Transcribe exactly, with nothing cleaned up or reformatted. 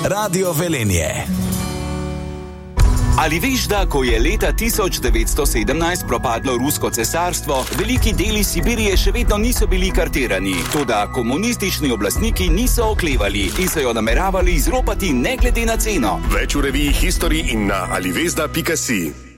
Radio Velenje. Ali veš, da ko je leta tisoč devetsto sedemnajst propadlo rusko cesarstvo, veliki deli Sibirije še vedno niso bili kartirani, toda komunistični oblastniki niso oklevali in so jo nameravali izropati ne glede na ceno. Več v reviji History in na alivesda pika si.